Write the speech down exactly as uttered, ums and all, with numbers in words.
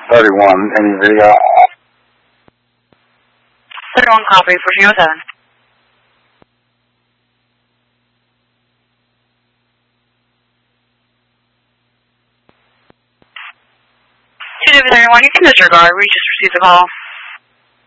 thirty-one, any video? thirty-one copy, pushing oh seven. two W thirty-one, you can disregard, we just received the call.